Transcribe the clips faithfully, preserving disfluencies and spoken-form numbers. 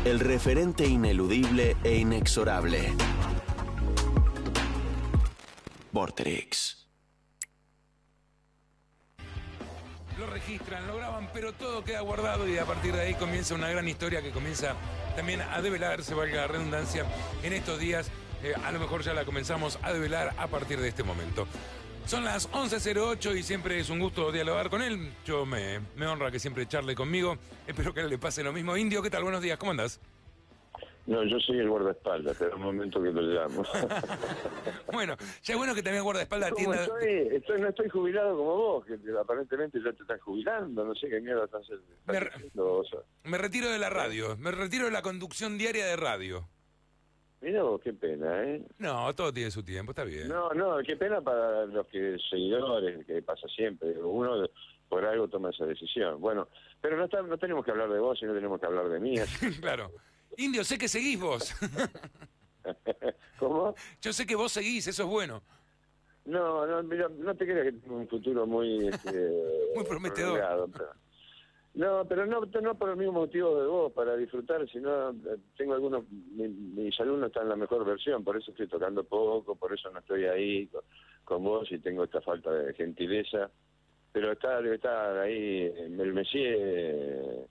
El referente ineludible e inexorable. Vorterix. Lo registran, lo graban, pero todo queda guardado y a partir de ahí comienza una gran historia que comienza también a develarse, valga la redundancia, en estos días. Eh, a lo mejor ya la comenzamos a develar a partir de este momento. Son las once cero ocho y siempre es un gusto dialogar con él. Yo me, me honra que siempre charle conmigo. Espero que a él le pase lo mismo. Indio, ¿qué tal? Buenos días, ¿cómo andás? No, yo soy el guardaespaldas, pero un momento que lo llamo. Bueno, ya es bueno que también guardaespaldas ¿Cómo atienda... estoy? estoy? No estoy jubilado como vos, que aparentemente ya te estás jubilando, no sé qué mierda estás haciendo. Me, re- me retiro de la radio, me retiro de la conducción diaria de radio. Mira vos, qué pena, ¿eh? No, todo tiene su tiempo, está bien. No, no, qué pena para los que seguidores, que pasa siempre. Uno por algo toma esa decisión. Bueno, pero no, está, no tenemos que hablar de vos, sino tenemos que hablar de mí. Claro. Indio, sé que seguís vos. ¿Cómo? Yo sé que vos seguís, eso es bueno. No, no, mira, no te creas que tengo un futuro muy... Este, muy prometedor. Prolongado, pero... No, pero no, no por el mismo motivo de vos, para disfrutar, sino tengo algunos, mi, mis alumnos están en la mejor versión, por eso estoy tocando poco, por eso no estoy ahí con, con vos y tengo esta falta de gentileza, pero está, debe estar ahí el Messier,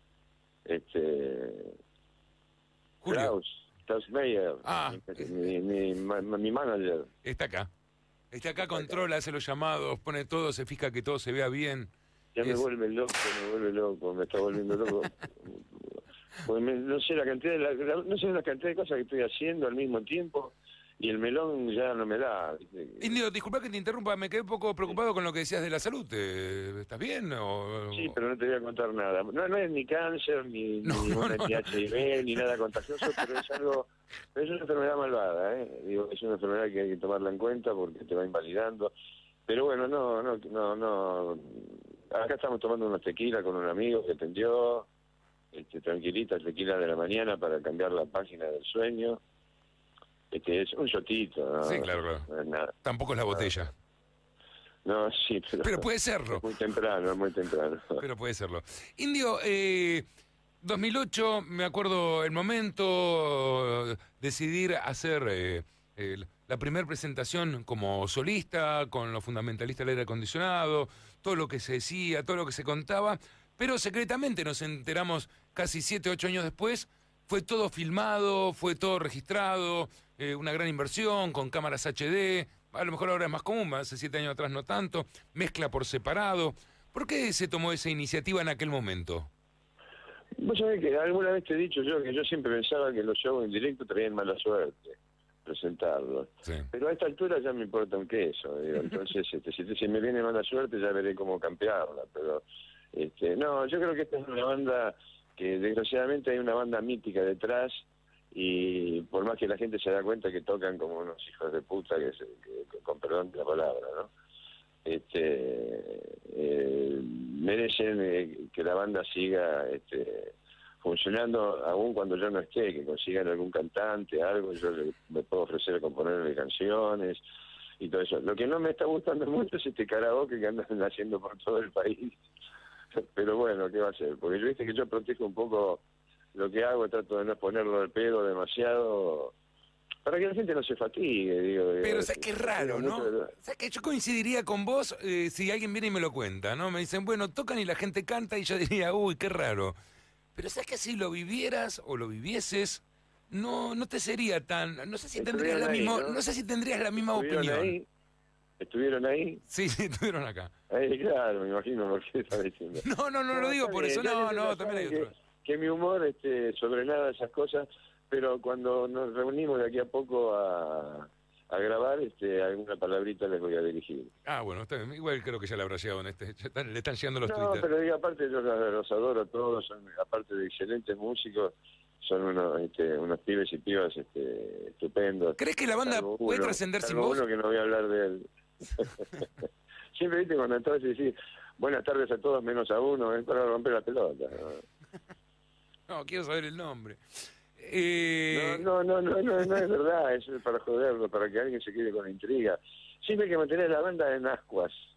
este, Julio. Klaus, Klaus Meyer, Ah. mi, mi, mi, mi manager. Está acá, está acá, controla, hace los llamados, pone todo, se fija que todo se vea bien. Ya me Es... vuelve loco, me vuelve loco, me está volviendo loco. Porque me, no sé la cantidad de la, la, no sé la cantidad de cosas que estoy haciendo al mismo tiempo y el melón ya no me da. Indio, disculpa que te interrumpa, me quedé un poco preocupado con lo que decías de la salud. ¿Te, ¿Estás bien? O... Sí, pero no te voy a contar nada. No, no es ni cáncer, ni, no, ni, no, una, no, ni H I V, ni nada contagioso, pero es algo, es una enfermedad malvada, ¿eh? Digo, es una enfermedad que hay que tomarla en cuenta porque te va invalidando. Pero bueno, no, no, no, no. Acá estamos tomando unos tequila con un amigo que atendió, este, tranquilita, tequila de la mañana para cambiar la página del sueño. Este, es un shotito, ¿no? Sí, claro, No es nada. Tampoco es la botella. No, sí, pero... Pero puede serlo. Es muy temprano, es muy temprano. Pero puede serlo. Indio, eh, dos mil ocho, me acuerdo el momento, decidir hacer... Eh, eh, la primera presentación como solista, con los fundamentalistas del aire acondicionado, todo lo que se decía, todo lo que se contaba, pero secretamente nos enteramos casi siete, ocho años después, fue todo filmado, fue todo registrado, eh, una gran inversión con cámaras H D, a lo mejor ahora es más común, hace siete años atrás no tanto, mezcla por separado. ¿Por qué se tomó esa iniciativa en aquel momento? Vos sabés que alguna vez te he dicho yo que yo siempre pensaba que los shows en directo traían mala suerte presentarlos, sí. Pero a esta altura ya me importa un queso, digo. Entonces este, si, si me viene mala suerte ya veré cómo campearla, pero este, no, yo creo que esta es una banda que desgraciadamente hay una banda mítica detrás y por más que la gente se da cuenta que tocan como unos hijos de puta, que, se, que, que con perdón de la palabra, ¿no? Este, eh, merecen eh, que la banda siga este, funcionando aún cuando yo no esté, que consigan algún cantante, algo, yo le, me puedo ofrecer a componerle canciones y todo eso. Lo que no me está gustando mucho es este karaoke que andan haciendo por todo el país. Pero bueno, ¿qué va a hacer? Porque yo viste que yo protejo un poco lo que hago, trato de no ponerlo al pedo demasiado, para que la gente no se fatigue, digo. Pero, digo, o sea, qué raro, ¿no? O sea, que yo coincidiría con vos eh, si alguien viene y me lo cuenta, ¿no? Me dicen, bueno, tocan y la gente canta y yo diría, uy, qué raro. Pero sabes que si lo vivieras o lo vivieses, no no te sería tan... No sé si tendrías la ahí, misma, ¿no? no sé si tendrías la misma ¿Estuvieron opinión. ahí? ¿Estuvieron ahí? Sí, sí, estuvieron acá. Ahí, claro, me imagino por qué está diciendo. No, no, no, no lo digo por eso, no, no, también hay que, otros. Que mi humor, este, sobre nada esas cosas, pero cuando nos reunimos de aquí a poco a, a grabar, este, alguna palabrita les voy a dirigir. Ah, bueno, está bien. Igual creo que ya le habrá llegado en este, ya están- le están llegando los No, Twitter. pero digo, aparte yo los, los adoro a todos, son, aparte de excelentes músicos, son unos, este, unos pibes y pibas este, estupendos. ¿Crees que la banda Salvo puede uno, trascender sin salvo vos? uno que no voy a hablar de él. Siempre viste cuando entras y decís buenas tardes a todos menos a uno, es para romper la pelota, ¿no? No, quiero saber el nombre. Eh... No, no, no, no, no, no es verdad, eso es para joderlo, para que alguien se quede con la intriga. Siempre hay que mantener la banda en ascuas.